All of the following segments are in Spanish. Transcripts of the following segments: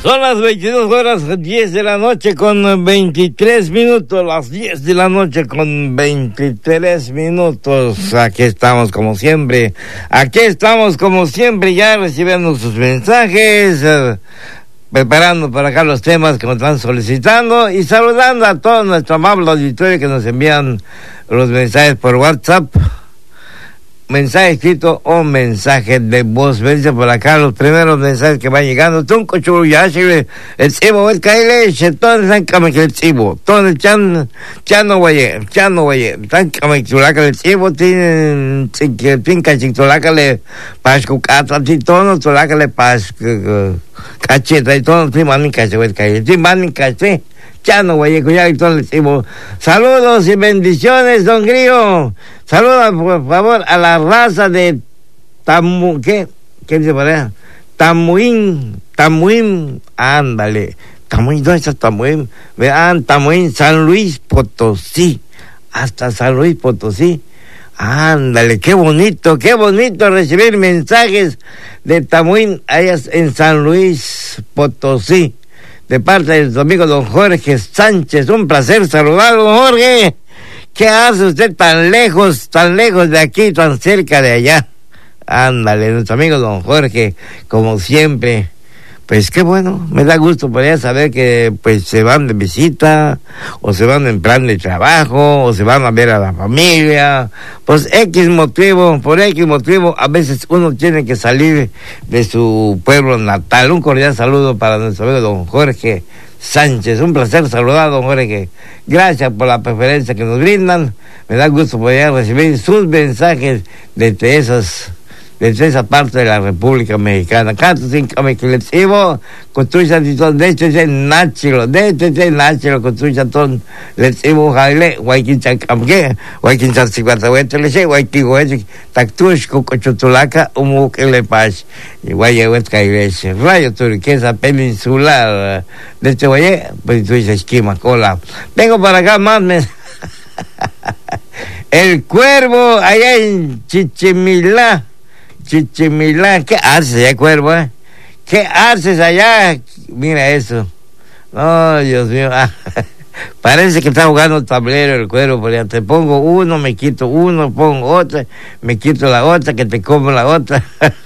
Son las 22 horas 10 de la noche con 23 minutos, las 10 de la noche con 23 minutos. Aquí estamos como siempre, ya recibiendo sus mensajes, preparando para acá los temas que nos están solicitando y saludando a todo nuestro amable auditorio que nos envían los mensajes por WhatsApp. Mensaje escrito o mensaje de voz. Vence por acá los primeros mensajes que van llegando. Tunco churuyashi, el chivo, el caile, chetón, san camechulchivo. Todo el chano guaye. Tan camechulaca el chivo, tienen pinca chitolaca le pascucata, titono, tolaca le cacheta, y todo, timanin cache, el caile, timanin cache. Chano, güey, ya entonces decimos saludos y bendiciones, don Grillo. Saluda, por favor, a la raza de ¿qué dice por allá? Tamuín, ándale. Tamuín, ¿dónde está Tamuín? Vean, Tamuín, San Luis Potosí. Hasta San Luis Potosí. Ándale, qué bonito recibir mensajes de Tamuín allá en San Luis Potosí. De parte de su amigo don Jorge Sánchez, un placer saludarlo, don Jorge. ¿Qué hace usted tan lejos de aquí, tan cerca de allá? Ándale, nuestro amigo don Jorge, como siempre. Pues qué bueno, me da gusto poder saber que pues se van de visita, o se van en plan de trabajo, o se van a ver a la familia. Pues por X motivo, a veces uno tiene que salir de su pueblo natal. Un cordial saludo para nuestro amigo don Jorge Sánchez. Un placer saludar, don Jorge. Gracias por la preferencia que nos brindan. Me da gusto poder recibir sus mensajes desde esa parte de la República Mexicana. Canto sin camechuletivo, construya titón, de hecho es Nachilo, construya ton, letivo jaile, guayquincha camque, guayquincha cicuatahuete leche, guayquihuete, tactush, cocochutulaca, que le paz, y guayhuet caileche, rayo turquesa peninsular, de este guayé, pues tú dices esquima, cola. Vengo para acá más, el Cuervo, allá en Chichimilá, ¿qué haces allá, Cuervo? ¿Qué haces allá? Mira eso. Oh, Dios mío. Parece que está jugando tablero el Cuervo, porque te pongo uno, me quito uno, pongo otra, me quito la otra, que te como la otra.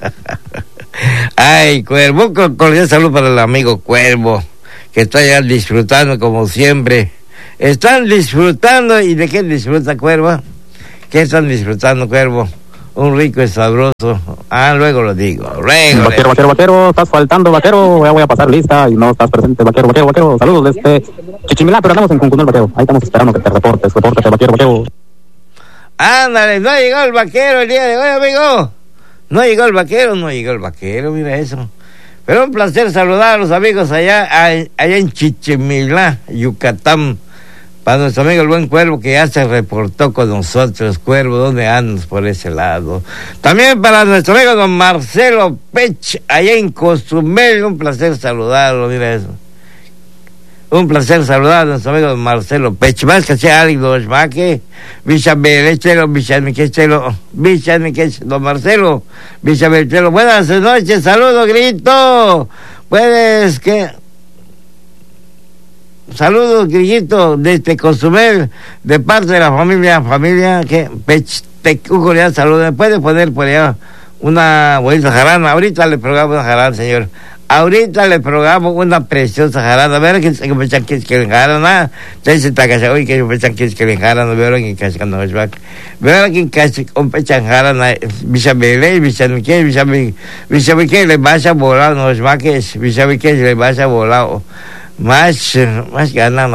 Ay, Cuervo, cordial salud para el amigo Cuervo, que está ya disfrutando como siempre. Están disfrutando, ¿y de qué disfruta, Cuervo? ¿Qué están disfrutando, Cuervo? Un rico y sabroso. Luego lo digo. Vaquero, estás faltando, vaquero. Ya voy a pasar lista y no estás presente, vaquero. Saludos desde Chichimilá, pero andamos en Cuncunel, vaquero. Ahí estamos esperando que te repórtate, vaquero. Ándale, no llegó el vaquero el día de hoy, amigo. No llegó el vaquero, mira eso. Pero un placer saludar a los amigos allá en Chichimilá, Yucatán. Para nuestro amigo el buen Cuervo, que ya se reportó con nosotros. Cuervo, ¿dónde andas por ese lado? También para nuestro amigo don Marcelo Pech, allá en Cozumel. Un placer saludarlo, mira eso. Un placer saludar a nuestro amigo don Marcelo Pech. Más que sea alguien, don Maque, Vichabelechelo, don Marcelo, Vichabelechelo. Buenas noches, saludo, grito. Puedes que... Saludos, Grillito, desde Cozumel, de parte de la familia que un cordial saludo. ¿Me puede poner por allá una bonita jarana? Ahorita le programo una jarana, señor. Ahorita le programo una preciosa jarana. A ver quién se me echan que le jarana. Entonces, hoy que me echan que le jarana. Veo aquí en casa no es vaca. Veo aquí en casa con pechan jarana. Vichamele, Vichamele, le vaya volado, no es vaca. Vichamele, le vaya volado. Más ganas.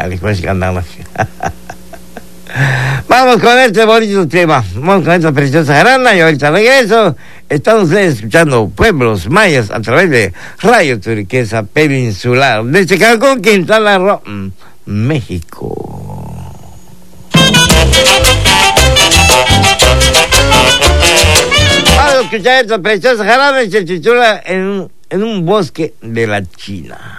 Vamos con este bonito tema, vamos con esta preciosa jarana y ahorita regreso. Están ustedes escuchando Pueblos Mayas a través de Radio Turquesa Peninsular desde Cancún, Quintana Roo, México. Vamos a escuchar esta preciosa jarana y se titula en un bosque de la China.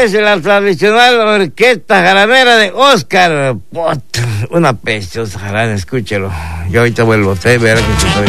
es la tradicional orquesta jaranera de Oscar Pot. Una preciosa jarana, escúchelo. Yo ahorita vuelvo, verá que estoy.